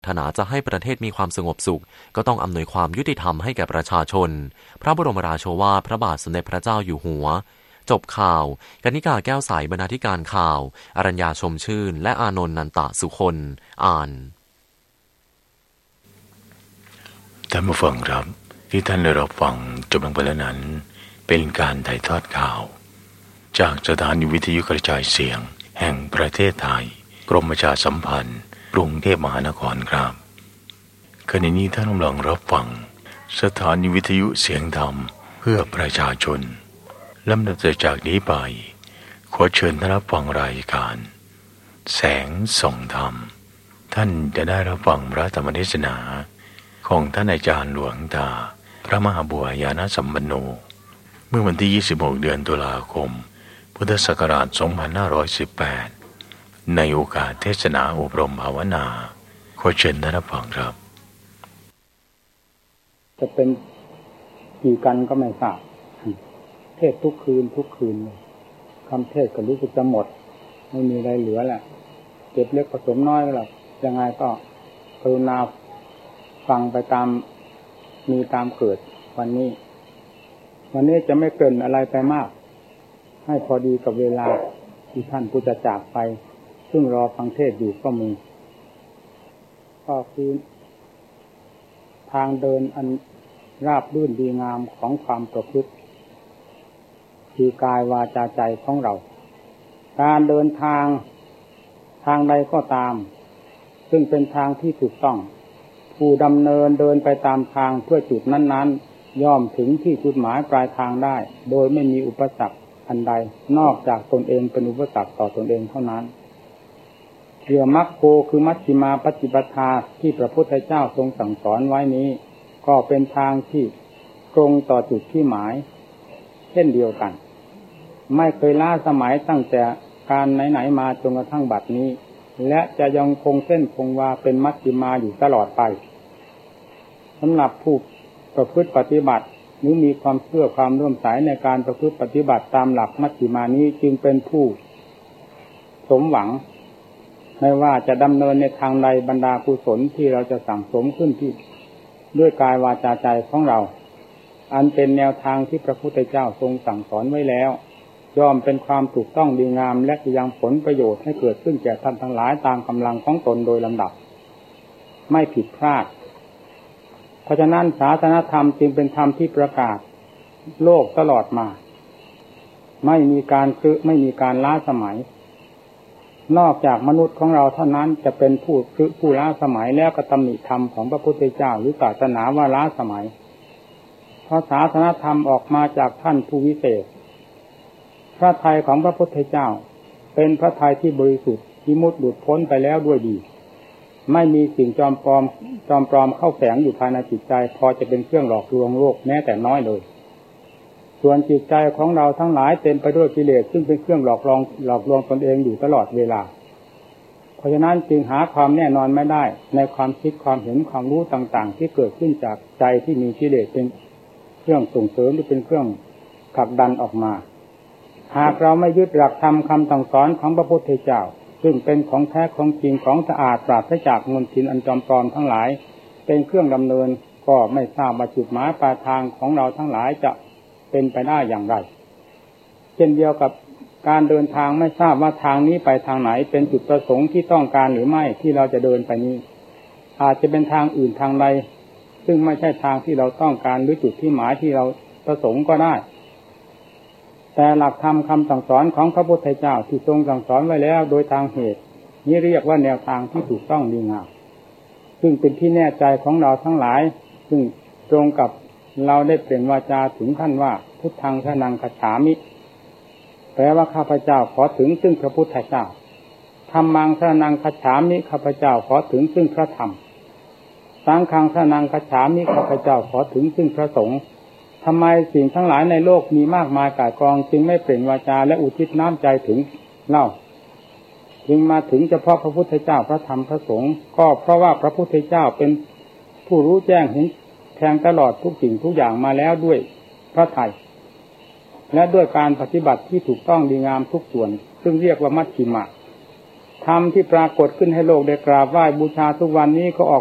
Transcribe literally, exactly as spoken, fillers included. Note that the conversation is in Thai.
ถนาจะให้ประเทศมีความสงบสุขก็ต้องอำนวยความยุติธรรมให้แก่ประชาชนพระบรมราโชวาทพระบาทสมเด็จพระเจ้าอยู่หัวจบข่าวกนิกาแก้วใสบรรณาธิการข่าวอรัญญาชมชื่นและอานนท์นันตะสุคนอ่านท่านผู้ฟังครับที่ท่านได้รับฟังจบลงไปแล้วนั้นเป็นการถ่ายทอดข่าวจากสถานีวิทยุกระจายเสียงแห่งประเทศไทยกรมประชาสัมพันธ์กรุงเทพมหานครครับขณะนี้ท่านกำลังรับฟังสถานีวิทยุเสียงธรรมเพื่อประชาชนลำดับจากนี้ไปขอเชิญท่านรับฟังรายการแสงส่องธรรมท่านจะได้รับฟังพระธรรมเทศนาของท่านอาจารย์หลวงตาพระมหาบัวยานสัมปันโนเมื่อวันที่ยี่สิบหกเดือนตุลาคมพุทธศักราชสองพันห้าร้อยสิบแปดในโอกาสเทศนาอบรมภาวนาขอเชิญท่านรับฟังครับจะเป็นกี่กันก็ไม่ทราบเทศทุกคืนทุกคืนเลยคำเทศก็รู้สึกจะหมดไม่มีอะไรเหลือแหละเก็บเล็กผสมน้อยก็แล้วยังไงก็กรุณาฟังไปตามมีตามเกิดวันนี้วันนี้จะไม่เกินอะไรไปมากให้พอดีกับเวลาที่ท่านผู้จะจากไปซึ่งรอฟังเทศอยู่ก็มีก็คือทางเดินอันราบรื่นดีงามของความประพฤติคือกายวาจาใจของเราการเดินทางทางใดก็ตามซึ่งเป็นทางที่ถูกต้องผู้ดำเนินเดินไปตามทางเพื่อจุดนั้นๆย่อมถึงที่จุดหมายปลายทางได้โดยไม่มีอุปสรรคอันใดนอกจากตนเองเป็นอุปสรรคต่อตนเองเท่านั้นเรื่องมรรคโคคือมัชฌิมาปฏิปทาที่พระพุทธเจ้าทรงสั่งสอนไว้นี้ก็เป็นทางที่ตรงต่อจุดที่หมายเช่นเดียวกันไม่เคยล้าสมัยตั้งแต่การไหนๆมาจนกระทั่งบัดนี้และจะยังคงเส้นคงวาเป็นมัชฌิมาอยู่ตลอดไปสำหรับผู้ประพฤติปฏิบัติหรือมีความเชื่อความร่วมสายในการประพฤติปฏิบัติตามหลักมัชฌิมานี้จึงเป็นผู้สมหวังไม่ว่าจะดำเนินในทางใดบรรดากุศลที่เราจะสั่งสมขึ้นที่ด้วยกายวาจาใจของเราอันเป็นแนวทางที่พระพุทธเจ้าทรงสั่งสอนไว้แล้วย่อมเป็นความถูกต้องดีงามและยังผลประโยชน์ให้เกิดขึ้นแก่ท่านทั้งหลายตามกำลังของตนโดยลำดับไม่ผิดพลาดเพราะฉะนั้นศาสนธรรมจึงเป็นธรรมที่ประกาศโลกตลอดมาไม่มีการคือไม่มีการล้าสมัยนอกจากมนุษย์ของเราเท่านั้นจะเป็นผู้คือผู้ล้าสมัยแล้วก็ตำหนิธรรมของพระพุทธเจ้าหรือศาสนาว่าล้าสมัยเพราะศาสนธรรมออกมาจากท่านผู้วิเศษพระทัยของพระพุทธเจ้าเป็นพระทัยที่บริสุทธิ์ที่มุดหลุดพ้นไปแล้วด้วยดีไม่มีสิ่งจอมปลอมจอมปลอมเข้าแฝงอยู่ภายในจิตใจพอจะเป็นเครื่องหลอกลวงโลกแม้แต่น้อยเลยส่วนจิตใจของเราทั้งหลายเต็มไปด้วยกิเลสซึ่งเป็นเครื่องหลอกลวงหลอกลวงตนเองอยู่ตลอดเวลาเพราะฉะนั้นจึงหาความแน่นอนไม่ได้ในความคิดความเห็นความรู้ต่างๆที่เกิดขึ้นจากใจที่มีกิเลสเป็นเครื่องส่งเสริมหรือเป็นเครื่องผลักดันออกมาหากเราไม่ยึดหลักธรรมคำสั่งสอนของพระพุทธเจ้าซึ่งเป็นของแท้ของจริงของสะอาดปราศจากมลทินอันจอมปลอมทั้งหลายเป็นเครื่องดำเนินก็ไม่ทราบว่าจุดหมายปลายทางของเราทั้งหลายจะเป็นไปได้อย่างไรเช่นเดียวกับการเดินทางไม่ทราบว่าทางนี้ไปทางไหนเป็นจุดประสงค์ที่ต้องการหรือไม่ที่เราจะเดินไปนี้อาจจะเป็นทางอื่นทางใดซึ่งไม่ใช่ทางที่เราต้องการหรือจุดที่หมายที่เราประสงค์ก็ได้แต่หลักธรรมคำสั่งสอนของพระพุทธเจ้าที่ทรงสั่งสอนไว้แล้วโดยทางเหตุนี้เรียกว่าแนวทางที่ถูกต้องดีงามซึ่งเป็นที่แน่ใจของเราทั้งหลายซึ่งตรงกับเราได้เปล่งวาจาถึงขั้นว่าพุทธังสรณังคัจฉามิแปลว่าข้าพเจ้าขอถึงซึ่งพระพุทธเจ้าธัมมังสรณังคัจฉามิข้าพเจ้าขอถึงซึ่งพระธรรมสังฆังสรณังคัจฉามิข้าพเจ้าขอถึงซึ่งพระสงฆ์ทำไมสิ่งทั้งหลายในโลกมีมากมายก่ายกองจึงไม่เปล่งวาจาและอุทิศน้ำใจถึงเล่าจึงมาถึงเฉพาะพระพุทธเจ้าพระธรรมพระสงฆ์ก็เพราะว่าพระพุทธเจ้าเป็นผู้รู้แจ้งเห็นแทงตลอดทุกสิ่งทุกอย่างมาแล้วด้วยพระทัยและด้วยการปฏิบัติที่ถูกต้องดีงามทุกส่วนซึ่งเรียกว่ามัชฌิมาธรรมที่ปรากฏขึ้นให้โลกได้กราบไหว้บูชาทุกวันนี้ก็ออก